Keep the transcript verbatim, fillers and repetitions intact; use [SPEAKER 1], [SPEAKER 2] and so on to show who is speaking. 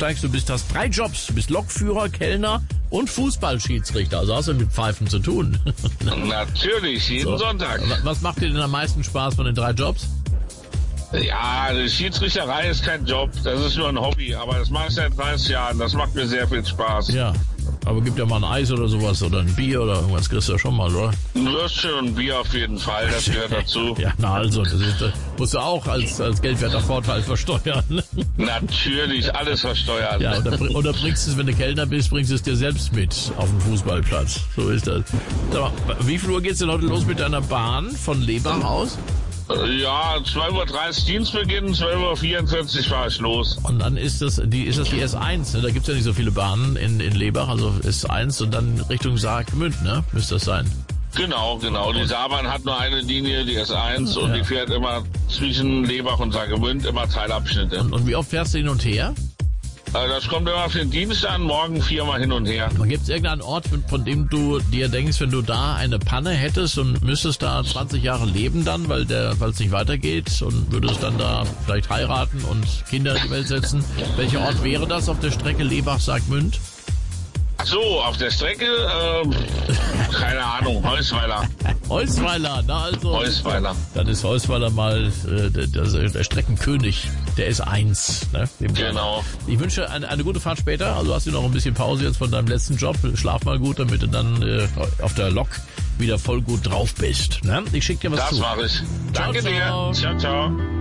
[SPEAKER 1] aufsteigst, du bist, hast drei Jobs. Du bist Lokführer, Kellner und Fußballschiedsrichter. Also hast du mit Pfeifen zu tun.
[SPEAKER 2] Natürlich, jeden
[SPEAKER 1] So.
[SPEAKER 2] Sonntag.
[SPEAKER 1] Was macht dir denn am meisten Spaß von den drei Jobs?
[SPEAKER 2] Ja, die Schiedsrichterei ist kein Job, das ist nur ein Hobby, aber das mache ich seit dreißig Jahren, das macht mir sehr viel Spaß.
[SPEAKER 1] Ja, aber gibt ja mal ein Eis oder sowas oder ein Bier oder irgendwas kriegst du ja schon mal, oder?
[SPEAKER 2] Ein Würstchen und ein Bier auf jeden Fall, das gehört dazu.
[SPEAKER 1] Ja, na also, das, ist, das musst du auch als, als geldwerter Vorteil versteuern.
[SPEAKER 2] Natürlich, alles versteuert.
[SPEAKER 1] Ja, oder, br- oder bringst es, wenn du Kellner bist, bringst es dir selbst mit auf den Fußballplatz. So ist das. Sag mal, wie viel Uhr geht's denn heute los mit deiner Bahn von Lebach aus?
[SPEAKER 2] Ja, zwölf Uhr dreißig Dienstbeginn, zwölf Uhr vierundvierzig fahre ich los.
[SPEAKER 1] Und dann ist das die, ist das die S eins, ne? Da gibt's ja nicht so viele Bahnen in, in Lebach, also S eins und dann Richtung Saargemünd, ne? Müsste das sein.
[SPEAKER 2] Genau, genau. Die Saarbahn hat nur eine Linie, die S eins, und
[SPEAKER 1] Ja.
[SPEAKER 2] die fährt immer zwischen Lebach und Saargemünd, immer Teilabschnitte.
[SPEAKER 1] Und, und wie oft fährst du hin und her?
[SPEAKER 2] Also das kommt immer auf den Dienst an, morgen viermal hin und her.
[SPEAKER 1] Gibt es irgendeinen Ort, von, von dem du dir denkst, wenn du da eine Panne hättest und müsstest da zwanzig Jahre leben dann, weil der, weil es nicht weitergeht und würdest dann da vielleicht heiraten und Kinder in die Welt setzen? Welcher Ort wäre das auf der Strecke Lebach-Saargemünd?
[SPEAKER 2] Ach so, auf der Strecke, ähm, keine Ahnung, Heusweiler.
[SPEAKER 1] Heusweiler, na also.
[SPEAKER 2] Heusweiler.
[SPEAKER 1] Dann ist Heusweiler mal äh, der, der, der Streckenkönig, der S eins. Ne? Dem
[SPEAKER 2] Genau.
[SPEAKER 1] Ich wünsche eine, eine gute Fahrt später. Also hast du noch ein bisschen Pause jetzt von deinem letzten Job. Schlaf mal gut, damit du dann äh, auf der Lok wieder voll gut drauf bist. Ne? Ich schicke dir was
[SPEAKER 2] Das
[SPEAKER 1] zu.
[SPEAKER 2] mache ich. Danke
[SPEAKER 1] ciao.
[SPEAKER 2] dir. Ciao, ciao.